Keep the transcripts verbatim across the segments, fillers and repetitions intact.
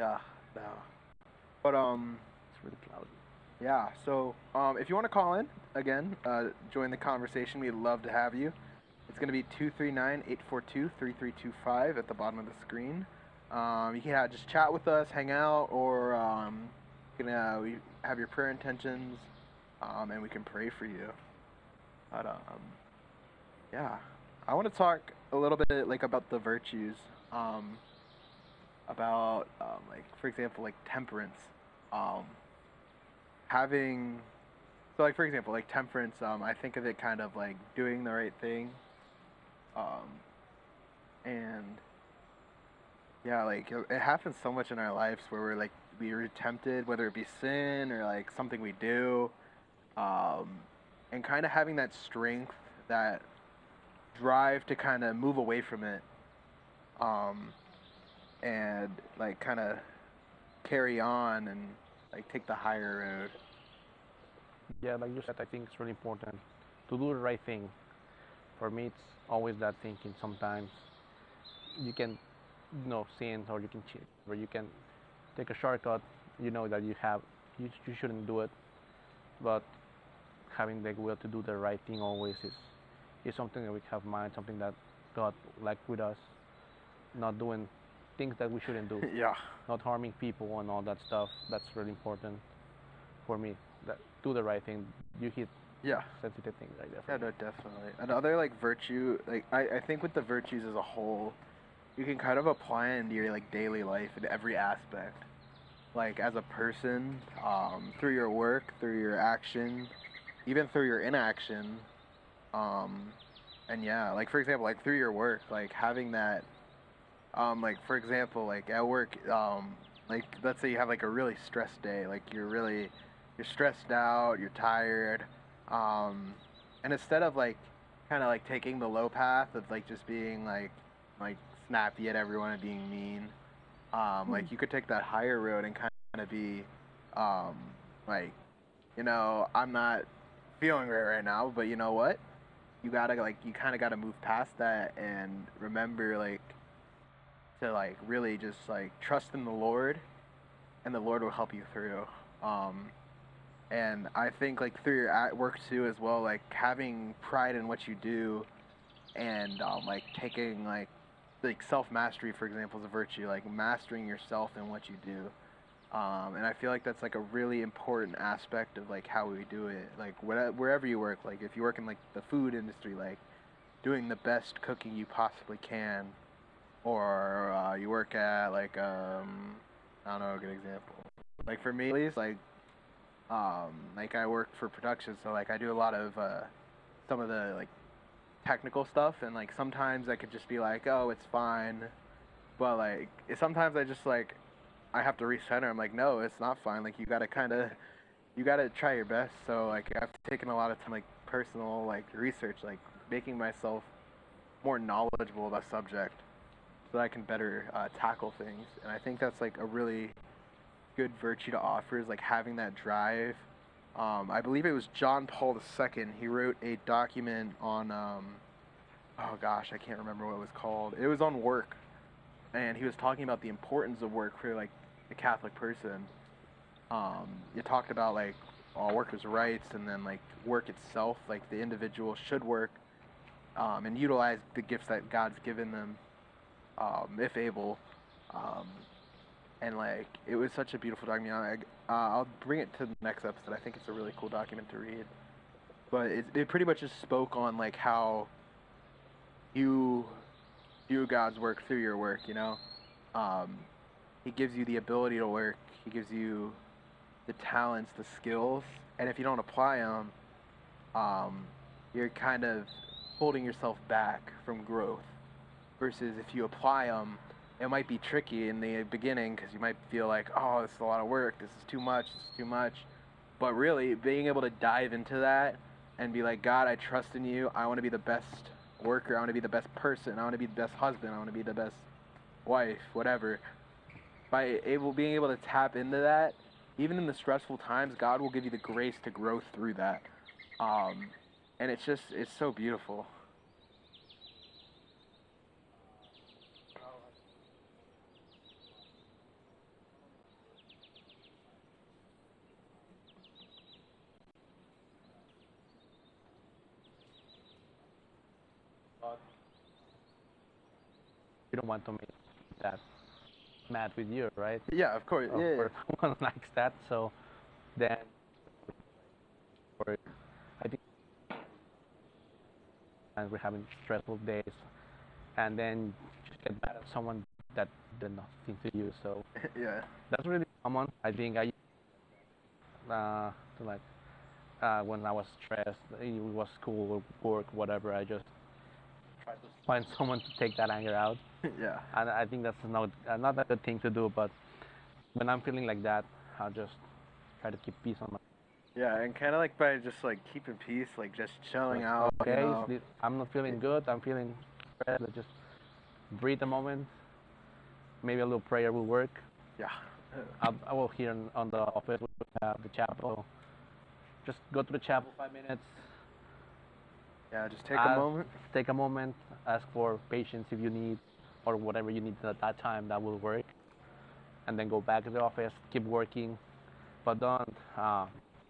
Yeah, no. But um, It's really cloudy. yeah. So um, if you want to call in again, uh, join the conversation. We'd love to have you. It's gonna be two three nine eight four two three three two five at the bottom of the screen. Um, you can uh, just chat with us, hang out, or um, you can uh, we have your prayer intentions, um, and we can pray for you. But um, yeah, I want to talk a little bit like about the virtues. Um, about um, like for example like temperance. Um, having so like for example like temperance. Um, I think of it kind of like doing the right thing. Um, and yeah, like it, it happens so much in our lives where we're like we're tempted, whether it be sin or like something we do, um, and kind of having that strength, that drive to kind of move away from it, um, and like kind of carry on and like take the higher road. Yeah, like you said, I think it's really important to do the right thing. For me, it's always that thinking. Sometimes you can, you know, sin or you can cheat, or you can take a shortcut. You know that you have, you, you shouldn't do it, but having the will to do the right thing always is is something that we have in mind, something that God like with us, not doing things that we shouldn't do, Yeah. not harming people and all that stuff. That's really important for me. That do the right thing. You hit Yeah. sensitive things right there for Yeah, me. no, definitely. Another like virtue, like I, I think with the virtues as a whole, you can kind of apply it into your like daily life in every aspect. Like as a person, um, through your work, through your action, even through your inaction. Um, and yeah, like for example, like through your work, like having that, um, like for example, like at work, um, like let's say you have like a really stressed day, like you're really, you're stressed out, you're tired, um, and instead of like, kind of like taking the low path of like just being like, like snappy at everyone and being mean, um, like you could take that higher road and kind of be, um, like, you know, I'm not feeling great right now, but you know what? You gotta like, you kind of gotta move past that and remember like to like really just like trust in the Lord, and the Lord will help you through. Um, and I think like through your at work too as well, like having pride in what you do, and um, like taking like like self mastery for example is a virtue, like mastering yourself in what you do. Um, and I feel like that's like a really important aspect of like how we do it. Like whatever, wherever you work, like if you work in like the food industry, like doing the best cooking you possibly can, or uh, you work at like um I don't know a good example. Like for me at least, like um like I work for production, so like I do a lot of uh some of the like technical stuff, and like sometimes I could just be like, oh, it's fine, but like it, sometimes I just like I have to recenter. I'm like, no, it's not fine. Like you gotta kind of you gotta try your best. So like I've taken a lot of time like personal like research, like making myself more knowledgeable about subject so that I can better uh, tackle things. And I think that's like a really good virtue to offer is like having that drive. Um, I believe it was John Paul the Second. He wrote a document on um, oh gosh, I can't remember what it was called. It was on work, and he was talking about the importance of work for like a Catholic person. Um, it talked about like all workers' rights, and then like work itself, like the individual should work, um, and utilize the gifts that God's given them, um, if able. Um, and like it was such a beautiful document. I, uh, I'll bring it to the next episode. I think it's a really cool document to read. But it, it pretty much just spoke on like how you do God's work through your work. You know, um, He gives you the ability to work. He gives you the talents, the skills, and if you don't apply them, um, you're kind of holding yourself back from growth. Versus if you apply them, it might be tricky in the beginning because you might feel like, oh, this is a lot of work, this is too much, this is too much. But really, being able to dive into that and be like, God, I trust in you. I want to be the best worker. I want to be the best person. I want to be the best husband. I want to be the best wife, whatever. By able being able to tap into that, even in the stressful times, God will give you the grace to grow through that. Um, and it's just, it's so beautiful. you don't want to make that mad with you, right? Yeah, of course. Of Yeah, yeah. course, no one likes that. So then, or I think, and we're having stressful days, and then just get mad at someone that did nothing to you. So Yeah. that's really common. I think I uh, to like uh, when I was stressed, it was school, work, whatever. I just try to find someone to take that anger out, Yeah. and I think that's not uh, not a good thing to do. But when I'm feeling like that, I'll just try to keep peace on my. Yeah, and kind of like by just like keeping peace, like just chilling Like, out, you okay, know. sleep- I'm not feeling good. I'm feeling stressed. Let's just breathe a moment. Maybe a little prayer will work. Yeah. I'll, I will here on, on the office we have the chapel. Just go to the chapel five minutes. Yeah, just take a ask, moment. Take a moment. Ask for patience if you need, or whatever you need at that time. That will work. And then go back to the office. Keep working, but don't. Uh,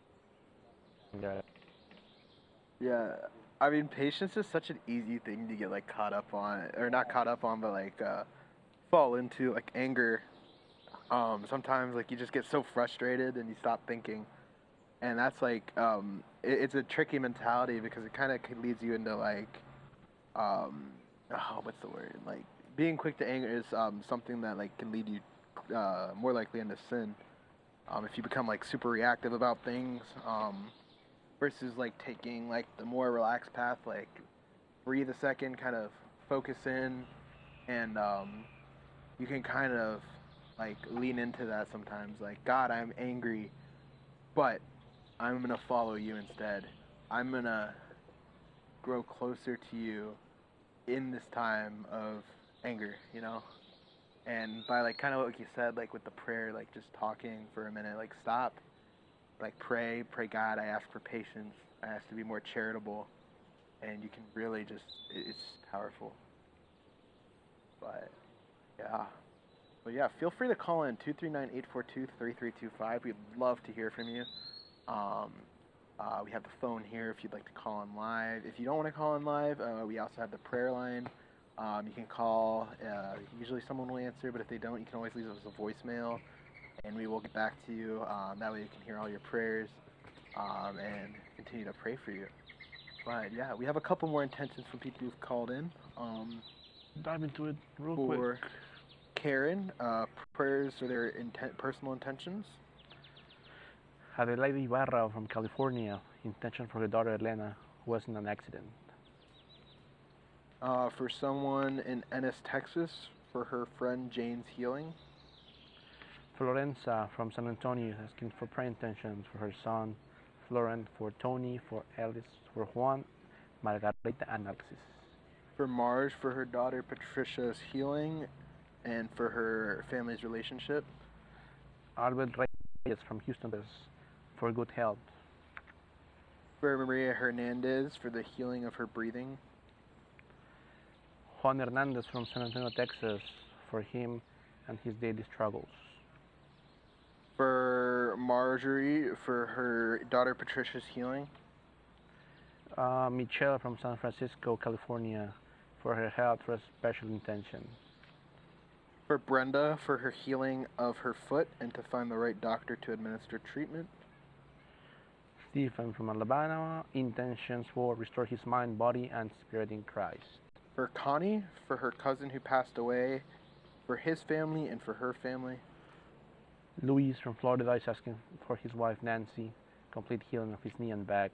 Yeah. I mean, patience is such an easy thing to get like caught up on, or not caught up on, but like uh, fall into like anger. Um, sometimes like you just get so frustrated and you stop thinking, and that's like um, it, it's a tricky mentality because it kind of leads you into like um, oh, what's the word? Like being quick to anger is um, something that like can lead you uh, more likely into sin. Um, if you become like super reactive about things, um, versus like taking like the more relaxed path, like breathe a second, kind of focus in, and um, you can kind of like lean into that sometimes. Like, God, I'm angry, but I'm gonna follow you instead. I'm gonna grow closer to you in this time of anger, you know? And by like kind of what you said, like with the prayer, like just talking for a minute, like stop, like pray, pray God, I ask for patience, I ask to be more charitable, and you can really just, it's powerful. But yeah. But yeah, feel free to call in two three nine, eight four two, three three two five. We'd love to hear from you. Um, uh, we have the phone here if you'd like to call in live. If you don't want to call in live, uh, we also have the prayer line. Um, you can call. Uh, usually someone will answer, but if they don't, you can always leave us a voicemail, and we will get back to you. Um, that way you can hear all your prayers um, and continue to pray for you. But yeah, we have a couple more intentions from people who've called in. Um, Dive into it real for quick. Karen, uh, prayers for their intent, personal intentions. Adelaide Ibarra from California, intention for her daughter Elena, who was in an accident. Uh, for someone in Ennis, Texas, for her friend Jane's healing. Florenza from San Antonio, asking for prayer intentions for her son, Florent, for Tony, for Alice, for Juan, Margarita, and Alexis. For Marge, for her daughter Patricia's healing, and for her family's relationship. Albert Reyes from Houston, Texas, for good health. For Maria Hernandez, for the healing of her breathing. Juan Hernandez from San Antonio, Texas, for him and his daily struggles. For Marjorie, for her daughter Patricia's healing. Uh, Michelle from San Francisco, California, for her health for a special intention. For Brenda, for her healing of her foot and to find the right doctor to administer treatment. Stephen from Alabama, intentions for restore his mind, body, and spirit in Christ. For Connie, for her cousin who passed away, for his family and for her family. Luis from Florida is asking for his wife Nancy, complete healing of his knee and back.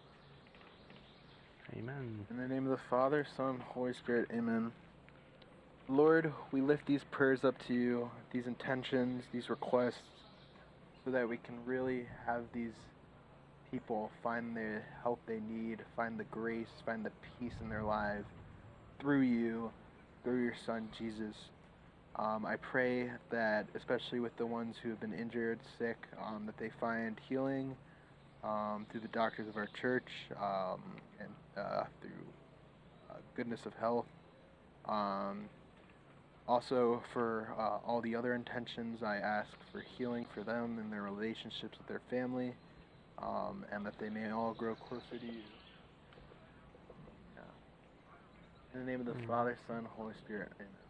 Amen. In the name of the Father, Son, Holy Spirit, amen. Lord, we lift these prayers up to you, these intentions, these requests, so that we can really have these people find the help they need, find the grace, find the peace in their lives through you, through your Son, Jesus. Um, I pray that, especially with the ones who have been injured, sick, um, that they find healing um, through the doctors of our church um, and uh, through uh, goodness of health. Um, also, for uh, all the other intentions, I ask for healing for them and their relationships with their family, um, and that they may all grow closer to you. Yeah. In the name of the Father, Son, Holy Spirit, amen.